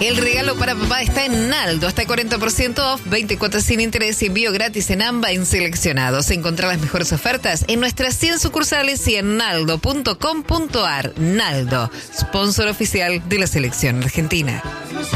El regalo para papá está en Naldo, hasta 40% off, 24 sin interés y envío gratis en AMBA en seleccionados. Encontrar las mejores ofertas en nuestras 100 sucursales y en naldo.com.ar. Naldo, sponsor oficial de la selección argentina.